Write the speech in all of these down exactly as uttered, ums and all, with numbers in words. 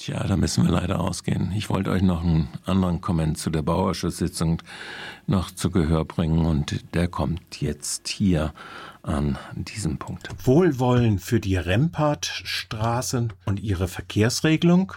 Ja, da müssen wir leider ausgehen. Ich wollte euch noch einen anderen Kommentar zu der Bauausschusssitzung noch zu Gehör bringen und der kommt jetzt hier an diesem Punkt. Wohlwollen für die Rempartstraße und ihre Verkehrsregelung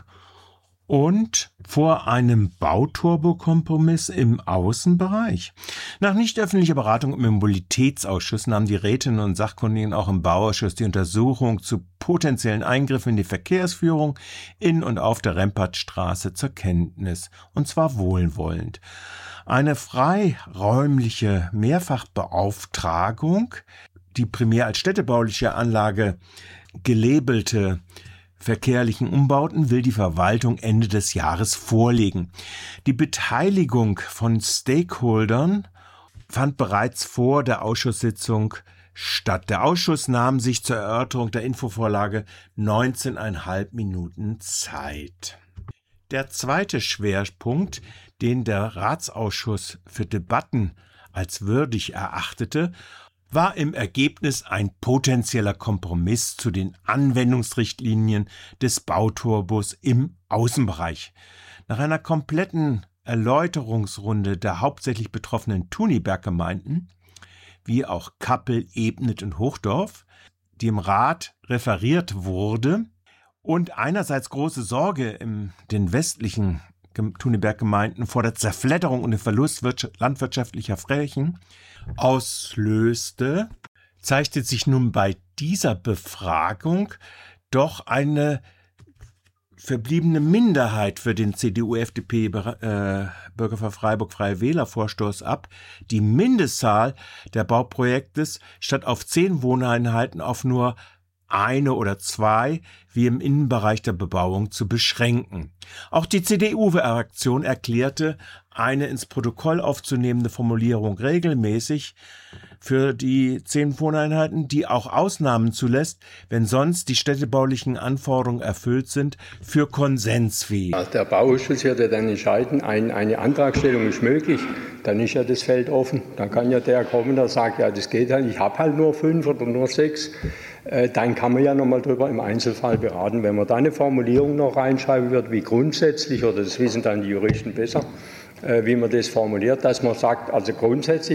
und vor einem Bauturbo-Kompromiss im Außenbereich. Nach nicht öffentlicher Beratung im Mobilitätsausschuss nahmen die Rätinnen und Sachkundigen auch im Bauausschuss die Untersuchung zu potenziellen Eingriffen in die Verkehrsführung in und auf der Rempartstraße zur Kenntnis, und zwar wohlwollend. Eine freiräumliche Mehrfachbeauftragung, die primär als städtebauliche Anlage gelabelte verkehrlichen Umbauten will die Verwaltung Ende des Jahres vorlegen. Die Beteiligung von Stakeholdern fand bereits vor der Ausschusssitzung statt. Der Ausschuss nahm sich zur Erörterung der Infovorlage neunzehneinhalb Minuten Zeit. Der zweite Schwerpunkt, den der Ratsausschuss für Debatten als würdig erachtete, war im Ergebnis ein potenzieller Kompromiss zu den Anwendungsrichtlinien des Bauturbos im Außenbereich. Nach einer kompletten Erläuterungsrunde der hauptsächlich betroffenen Thuniberg-Gemeinden, wie auch Kappel, Ebnet und Hochdorf, die im Rat referiert wurde, und einerseits große Sorge in den westlichen Thuniberg-Gemeinden vor der Zerfledderung und dem Verlust landwirtschaftlicher Flächen auslöste, zeichnete sich nun bei dieser Befragung doch eine verbliebene Minderheit für den C D U-F D P äh, Bürger für Freiburg Freie Wähler Vorstoß ab, die Mindestzahl der Bauprojektes statt auf zehn Wohneinheiten auf nur eine oder zwei, wie im Innenbereich der Bebauung, zu beschränken. Auch die C D U-Fraktion erklärte, eine ins Protokoll aufzunehmende Formulierung regelmäßig für die zehn Wohneinheiten, die auch Ausnahmen zulässt, wenn sonst die städtebaulichen Anforderungen erfüllt sind, für konsensfähig. Also der Bauausschuss wird ja dann entscheiden, ein, eine Antragstellung ist möglich, dann ist ja das Feld offen. Dann kann ja der kommen, der sagt, ja, das geht halt, ich habe halt nur fünf oder nur sechs. Dann kann man ja nochmal drüber im Einzelfall beraten. Wenn man da eine Formulierung noch reinschreiben wird, wie grundsätzlich, oder das wissen dann die Juristen besser, wie man das formuliert, dass man sagt, also grundsätzlich